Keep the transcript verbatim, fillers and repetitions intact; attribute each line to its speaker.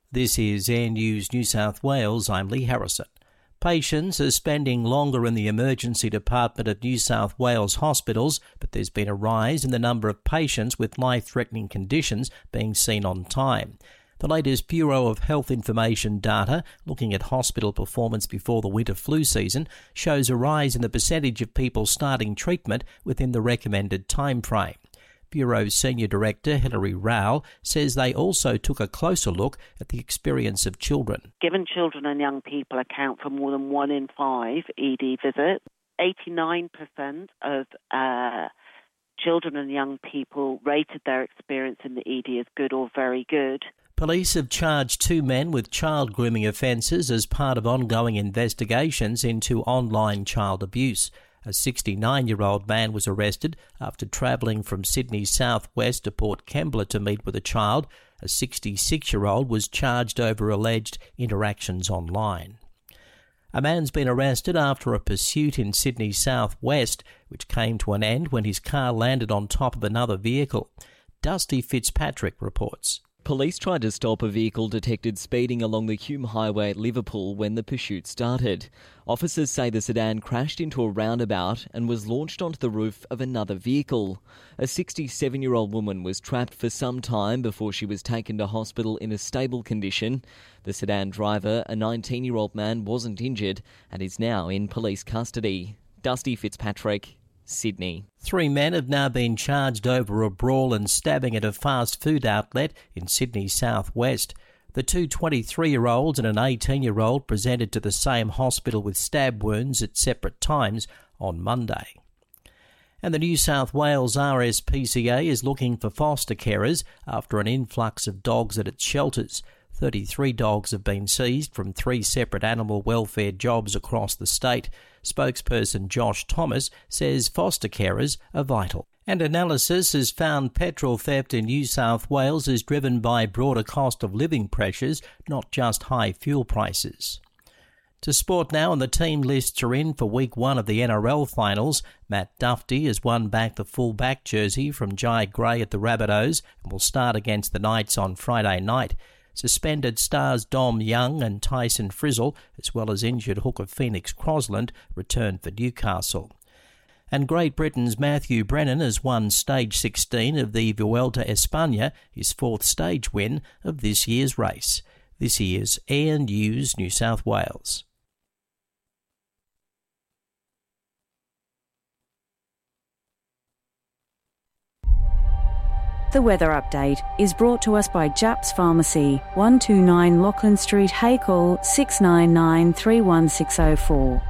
Speaker 1: This is Air News New South Wales. I'm Lee Harrison. Patients are spending longer in the emergency department at New South Wales hospitals, but there's been a rise in the number of patients with life-threatening conditions being seen on time. The latest Bureau of Health Information data, looking at hospital performance before the winter flu season, shows a rise in the percentage of people starting treatment within the recommended time frame. Bureau Senior Director Hilary Rowell says they also took a closer look at the experience of children.
Speaker 2: Given children and young people account for more than one in five E D visits, eighty-nine percent of uh, children and young people rated their experience in the E D as good or very good.
Speaker 1: Police have charged two men with child grooming offences as part of ongoing investigations into online child abuse. A sixty-nine-year-old man was arrested after travelling from Sydney's southwest to Port Kembla to meet with a child. A sixty-six-year-old was charged over alleged interactions online. A man's been arrested after a pursuit in Sydney's southwest, which came to an end when his car landed on top of another vehicle. Dusty Fitzpatrick reports.
Speaker 3: Police tried to stop a vehicle detected speeding along the Hume Highway at Liverpool when the pursuit started. Officers say the sedan crashed into a roundabout and was launched onto the roof of another vehicle. A sixty-seven-year-old woman was trapped for some time before she was taken to hospital in a stable condition. The sedan driver, a nineteen-year-old man, wasn't injured and is now in police custody. Dusty Fitzpatrick, Sydney.
Speaker 1: Three men have now been charged over a brawl and stabbing at a fast food outlet in Sydney's southwest. The two twenty-three-year-olds and an eighteen-year-old presented to the same hospital with stab wounds at separate times on Monday. And the New South Wales R S P C A is looking for foster carers after an influx of dogs at its shelters. thirty-three dogs have been seized from three separate animal welfare jobs across the state. Spokesperson Josh Thomas says foster carers are vital. And analysis has found petrol theft in New South Wales is driven by broader cost of living pressures, not just high fuel prices. To sport now, and the team lists are in for week one of the N R L finals. Matt Duffy has won back the full-back jersey from Jai Gray at the Rabbitohs and will start against the Knights on Friday night. Suspended stars Dom Young and Tyson Frizzle, as well as injured hooker Phoenix Crosland, returned for Newcastle. And Great Britain's Matthew Brennan has won Stage sixteen of the Vuelta a España, his fourth stage win of this year's race. This is Air News New South Wales.
Speaker 4: The weather update is brought to us by Japs Pharmacy, one two nine Lachlan Street, Hackle, six nine nine three one six oh four.